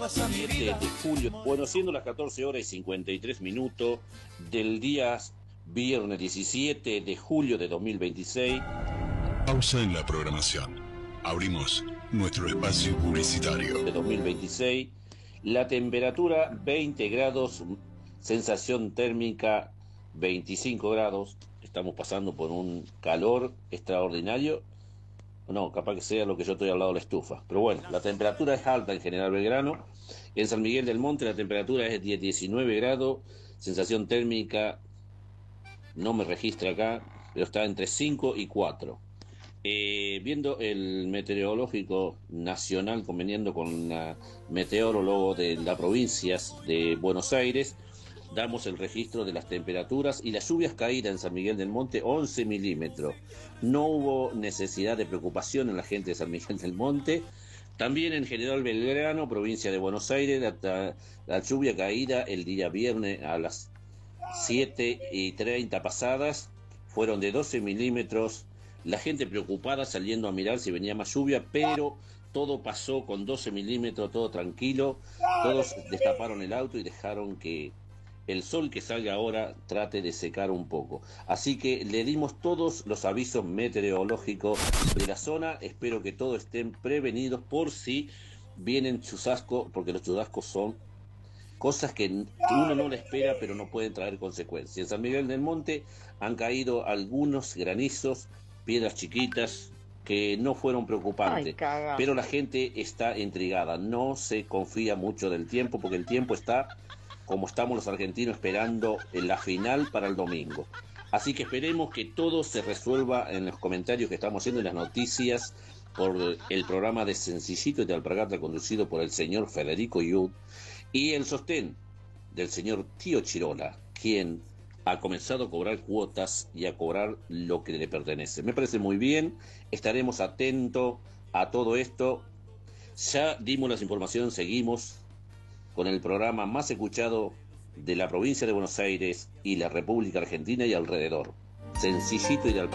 7 de julio, bueno, siendo las 14 horas y 53 minutos del día viernes 17 de julio de 2026. Pausa en la programación. Abrimos nuestro espacio publicitario. De 2026, la temperatura 20 grados, sensación térmica 25 grados. Estamos pasando por un calor extraordinario. No, capaz que sea lo que yo estoy al lado de la estufa. Pero bueno, la temperatura es alta en General Belgrano. En San Miguel del Monte la temperatura es de 19 grados. Sensación térmica no me registra acá, pero está entre 5 y 4. Viendo el meteorológico nacional, conveniendo con la meteorólogo de las provincias de Buenos Aires, damos el registro de las temperaturas y las lluvias caídas en San Miguel del Monte, 11 milímetros. No hubo necesidad de preocupación en la gente de San Miguel del Monte. También en General Belgrano, provincia de Buenos Aires, la lluvia caída el día viernes a las 7:30 pasadas fueron de 12 milímetros. La gente preocupada saliendo a mirar si venía más lluvia, pero todo pasó con 12 milímetros, todo tranquilo. Todos destaparon el auto y dejaron que el sol que salga ahora trate de secar un poco. Así que le dimos todos los avisos meteorológicos de la zona. Espero que todos estén prevenidos por si vienen chubascos, porque los chubascos son cosas que uno no le espera, pero no pueden traer consecuencias. En San Miguel del Monte han caído algunos granizos, piedras chiquitas, que no fueron preocupantes. Pero la gente está intrigada, no se confía mucho del tiempo, porque el tiempo está como estamos los argentinos esperando en la final para el domingo. Así que esperemos que todo se resuelva en los comentarios que estamos haciendo en las noticias por el programa de Sencillito y de Alpargata, conducido por el señor Federico Yud, y el sostén del señor Tío Chirola, quien ha comenzado a cobrar cuotas y a cobrar lo que le pertenece. Me parece muy bien, estaremos atentos a todo esto. Ya dimos las informaciones, seguimos con el programa más escuchado de la provincia de Buenos Aires y la República Argentina y alrededor. Sencillito y de Alpargata.